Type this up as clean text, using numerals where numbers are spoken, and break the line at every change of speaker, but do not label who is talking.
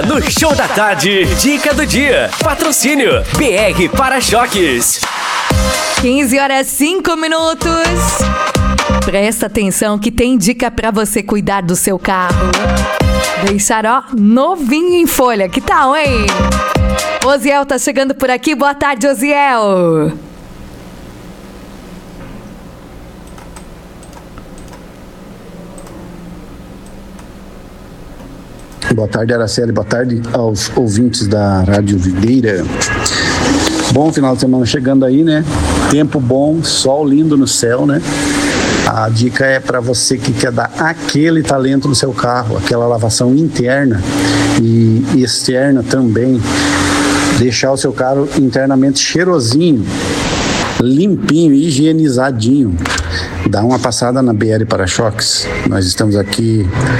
No Show da Tarde, dica do dia. Patrocínio BR Para-Choques.
15h05. Presta atenção que tem dica pra você cuidar do seu carro. Deixar, novinho em folha. Que tal, hein? Osiel tá chegando por aqui. Boa tarde, Osiel.
Boa tarde, Araceli. Boa tarde aos ouvintes da Rádio Videira. Bom final de semana chegando aí, né? Tempo bom, sol lindo no céu, né? A dica é para você que quer dar aquele talento no seu carro, aquela lavação interna e externa também. Deixar o seu carro internamente cheirosinho, limpinho, higienizadinho. Dá uma passada na BR Para-Choques. Nós estamos aqui